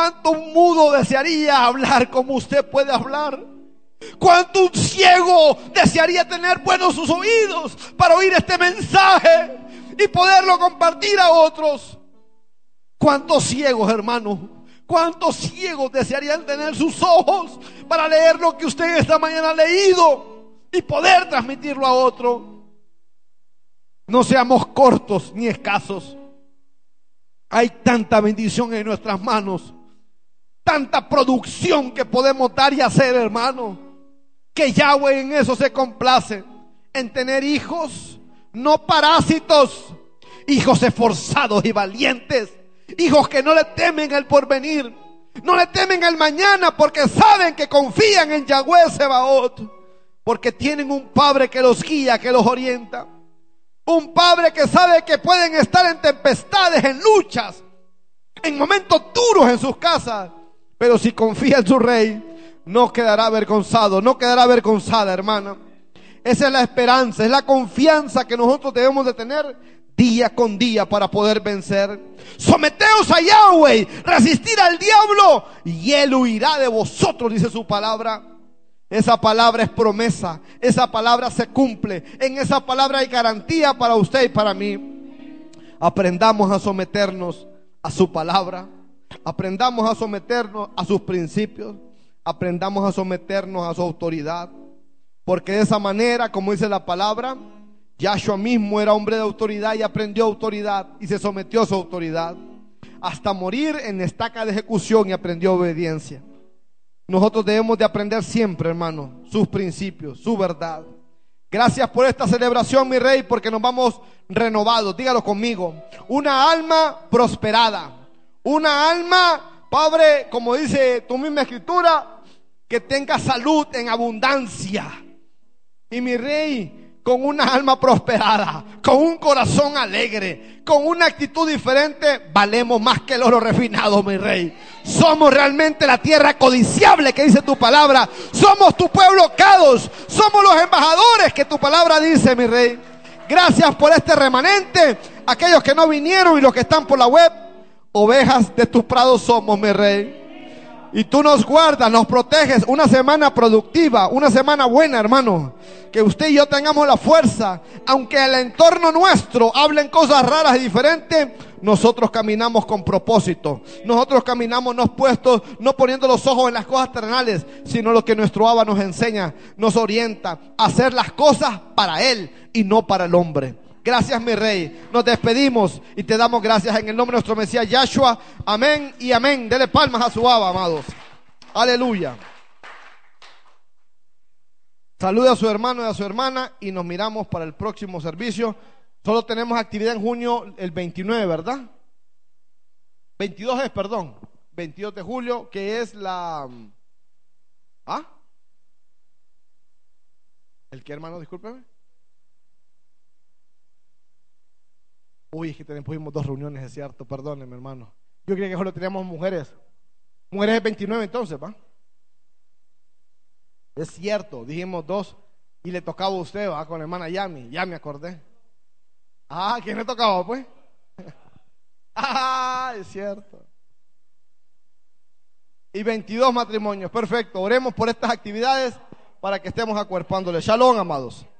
¿Cuánto un mudo desearía hablar como usted puede hablar? ¿Cuánto un ciego desearía tener buenos sus oídos para oír este mensaje y poderlo compartir a otros? ¿Cuántos ciegos, hermano? ¿Cuántos ciegos desearían tener sus ojos para leer lo que usted esta mañana ha leído y poder transmitirlo a otro? No seamos cortos ni escasos. Hay tanta bendición en nuestras manos, tanta producción que podemos dar y hacer, hermano, que Yahweh en eso se complace, en tener hijos, no parásitos, hijos esforzados y valientes, hijos que no le temen el porvenir, no le temen el mañana, porque saben que confían en Yahweh Sebaot, porque tienen un Padre que los guía, que los orienta, un Padre que sabe que pueden estar en tempestades, en luchas, en momentos duros en sus casas, pero si confía en su Rey, no quedará avergonzado, no quedará avergonzada, hermana. Esa es la esperanza, es la confianza que nosotros debemos de tener día con día para poder vencer. Someteos a Yahweh, resistir al diablo y él huirá de vosotros, dice su palabra. Esa palabra es promesa, esa palabra se cumple, en esa palabra hay garantía para usted y para mí. Aprendamos a someternos a su palabra, aprendamos a someternos a sus principios, aprendamos a someternos a su autoridad, porque de esa manera, como dice la palabra, Yahshua mismo era hombre de autoridad y aprendió autoridad y se sometió a su autoridad hasta morir en estaca de ejecución y aprendió obediencia. Nosotros debemos de aprender siempre, hermano, sus principios, su verdad. Gracias por esta celebración, mi Rey, porque nos vamos renovados. Dígalo conmigo: una alma prosperada, una alma, Padre, como dice tu misma escritura, que tenga salud en abundancia. Y mi Rey, con una alma prosperada, con un corazón alegre, con una actitud diferente, valemos más que el oro refinado, mi Rey. Somos realmente la tierra codiciable que dice tu palabra. Somos tu pueblo Kadosh, somos los embajadores que tu palabra dice, mi Rey. Gracias por este remanente, aquellos que no vinieron y los que están por la web. Ovejas de tus prados somos, mi Rey. Y tú nos guardas, nos proteges. Una semana productiva, una semana buena, hermano. Que usted y yo tengamos la fuerza. Aunque el entorno nuestro hablen cosas raras y diferentes, nosotros caminamos con propósito. Nosotros caminamos no puestos, no poniendo los ojos en las cosas terrenales, sino lo que nuestro Abba nos enseña, nos orienta a hacer las cosas para Él y no para el hombre. Gracias, mi Rey. Nos despedimos y te damos gracias en el nombre de nuestro Mesías Yahshua. Amén y amén. Dele palmas a su Abba, amados. Aleluya. Salude a su hermano y a su hermana y nos miramos para el próximo servicio. Solo tenemos actividad en junio el 29, ¿verdad? 22 es, perdón. 22 de julio, que es la... ¿Ah? ¿El qué, hermano? Discúlpeme. Uy, es que tuvimos 2 reuniones, es cierto, perdónenme, hermano. Yo creía que solo teníamos mujeres. Mujeres es 29 entonces, ¿va? Es cierto, dijimos 2 y le tocaba a usted, ¿va? Con la hermana Yami, ya me acordé. Ah, ¿quién le tocaba, pues? Ah, es cierto. Y 22 matrimonios, perfecto. Oremos por estas actividades para que estemos acuerpándole. Shalom, amados.